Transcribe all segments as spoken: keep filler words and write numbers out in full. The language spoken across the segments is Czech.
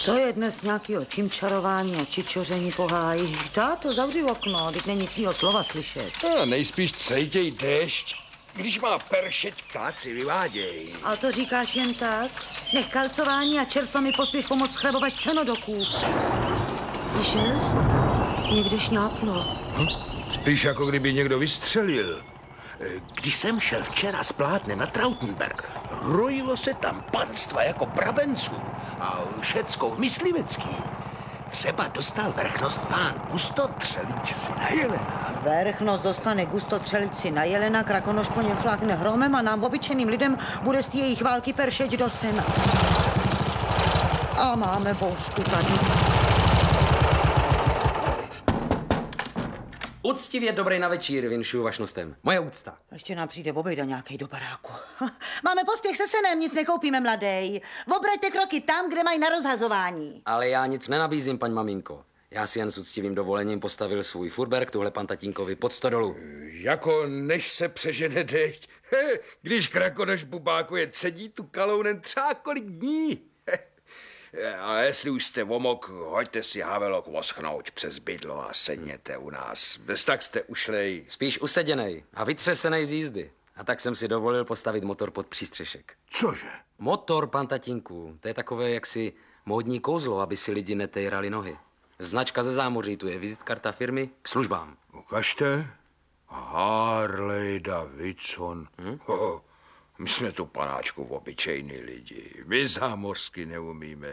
To je dnes nějakýho čimčarování a čičoření po háji. Táto, zavři okno, teď není svýho slova slyšet. No, nejspíš cejtěj déšť. Když má pršet, ptáci vyváděj. Ale to říkáš jen tak? Nech kalcování a čerstva mi pospěš pomoct schrabovat seno do kůp. Slyšel jsi? Někde šňáplo. Hm? Spíš jako kdyby někdo vystřelil. Když jsem šel včera z Plátne na Trautenberg, rojilo se tam panstva jako brabenců a všecko v myslivecký. Třeba dostal vrchnost pán Gusto třeliť si na jelena. Vrchnost dostane Gusto třeliť si na jelena, Krakonoš po něm flákne hromem a nám obyčejným lidem bude z té jejich války peršeť do sena. A máme boušku tady. Uctivě dobrý na večír, vinšuju vašnostem. Moje úcta. Ještě nám přijde obejda nějakej do baráku. Máme pospěch se senem, nic nekoupíme, mladej. Obraťte kroky tam, kde mají na rozhazování. Ale já nic nenabízím, paň maminko. Já si jen s uctivým dovolením postavil svůj furberk tuhle pan tatínkovi pod stodolu. Jako než se přežene déšť. He, když Krakonoš bubákuje, cedí tu kalounen třeba kolik dní. A jestli už jste omok, hoďte si havelok oschnout přes bydlo a sedněte u nás. Bez tak jste ušlej. Spíš useděnej a vytřesenej z jízdy. A tak jsem si dovolil postavit motor pod přístřešek. Cože? Motor, pan tatínku, to je takové jaksi módní kouzlo, aby si lidi netejrali nohy. Značka ze zámoří, tu je vizitkarta firmy k službám. Ukažte. Harley Davidson. Hm? Oh. My jsme tu, panáčku, obyčejní lidi. My zámořsky neumíme.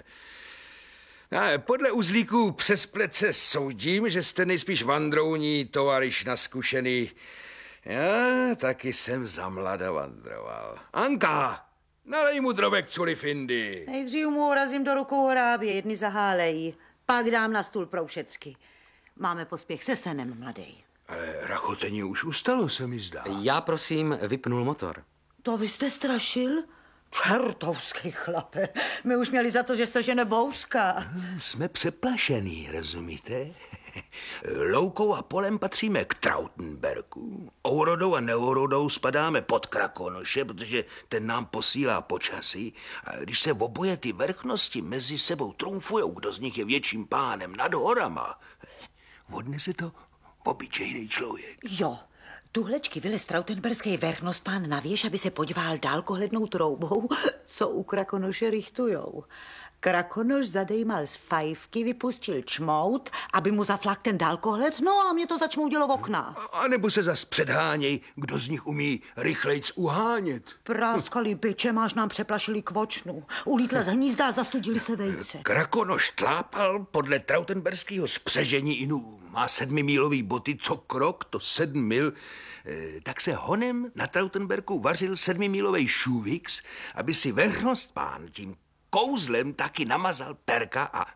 A podle uzlíků přes plece soudím, že jste nejspíš vandrouní tovariš naskušený. Já taky jsem zamlada vandroval. Anka, nalej mu drobek culifindy. Nejdřív mu urazím do rukou hrábě, jedny zahálejí. Pak dám na stůl proušecky. Máme pospěch se senem, mladej. Ale rachocení už ustalo, se mi zdá. Já prosím vypnul motor. To vy jste strašil? Čertovský chlape. My už měli za to, že se žene bouřka. Jsme přeplašený, rozumíte? Loukou a polem patříme k Trautenbergu. Ourodou a neurodou spadáme pod Krakonoše, protože ten nám posílá počasí. A když se oboje ty vrchnosti mezi sebou trumfujou, kdo z nich je větším pánem nad horama, odnese to obyčejný člověk. Jo. Tuhlečky vylez trautenberský vrchnost pán na věž, aby se podíval dálkohlednou troubou, co u Krakonoše richtujou. Krakonoš zadejmal z fajfky, vypustil čmout, aby mu zaflak ten dálkohled, no a mě to začmoudilo v okna. A nebo se zas předháněj, kdo z nich umí rychlejc uhánět. Práskali byče, máš nám přeplašili kvočnu. Ulítla z hnízda a zastudili se vejce. Krakonoš tlápal podle trautenberského spřežení inu. Má sedmimílový boty, co krok, to sedm mil. E, tak se honem na Trautenbergu vařil sedmimílovej šuvix, aby si vrchnost pán tím kouzlem taky namazal perka a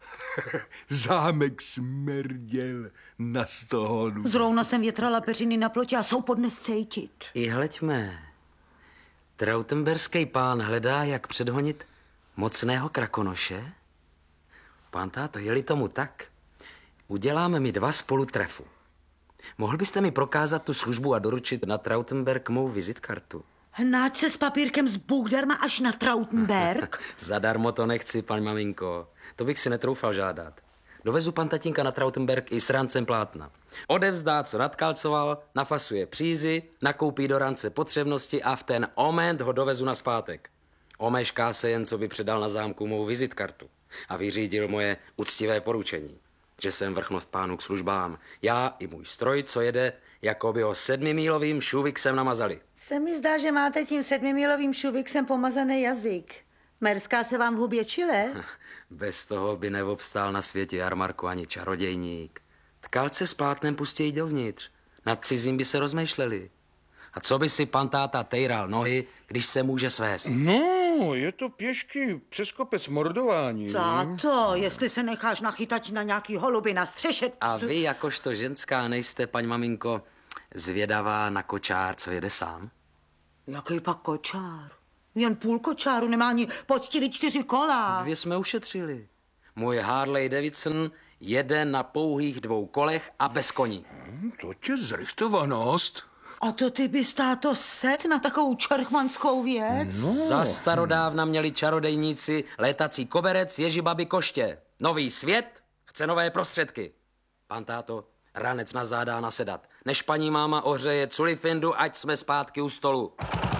zámek smrděl na stohonu. Zrovna jsem větrala peřiny na plotě a jsou podnes cejtit. I hleďme. Trautenberský pán hledá, jak předhonit mocného Krakonoše. Pán táto, je-li tomu tak, uděláme mi dva spolu trefu. Mohl byste mi prokázat tu službu a doručit na Trautenberg mou vizitkartu? Hnáč se s papírkem z Bůhdarma až na Trautenberg? Zadarmo to nechci, paň maminko. To bych si netroufal žádat. Dovezu pan tatínka na Trautenberg i s rancem plátna. Odevzdá, co nadkalcoval, nafasuje přízy, nakoupí do rance potřebnosti a v ten moment ho dovezu na zpátek. Omešká se jen, co by předal na zámku mou vizitkartu a vyřídil moje uctivé poručení, že jsem vrchnost pánu k službám. Já i můj stroj, co jede, jako by ho sedmimílovým šuvixem namazali. Se mi zdá, že máte tím sedmimílovým šuvixem pomazaný jazyk. Merská se vám v hubě čile? Bez toho by neobstál na světě jarmarku ani čarodějník. Tkalce s plátnem pustějí dovnitř. Nad cizím by se rozmýšleli. A co by si pan táta tejral nohy, když se může svést? No, je to pěšky přes kopec mordování. Táto, jestli se necháš nachytať na nějaký holuby na střeše... A vy, jakožto ženská, nejste, paň maminko, zvědavá na kočár, co jede sám? Jaký pak kočár? Jen půl kočáru, nemá ani poctivý čtyři kola. Dvě jsme ušetřili. Můj Harley Davidson jede na pouhých dvou kolech a bez koní. Hmm, to je zrychtovanost. A to ty bys, táto, set na takovou čerchmanskou věc? No. Za starodávna měli čarodejníci létací koberec, ježibaby koště. Nový svět chce nové prostředky. Pan táto, ranec na záda nasedat. Než paní máma ohřeje culifindu, ať jsme zpátky u stolu.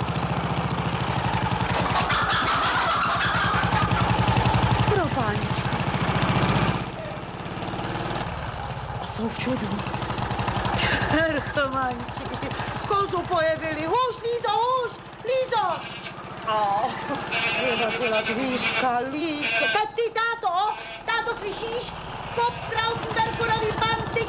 Pro pánička. A jsou v čudu. Šerchamanti, kozu pojevili. Hůž, Lízo, hůž, Lízo. Oh, vyrazila dvířka, Lízo. Ty, táto, táto, slyšíš? Kop v Trautenbergu nový panty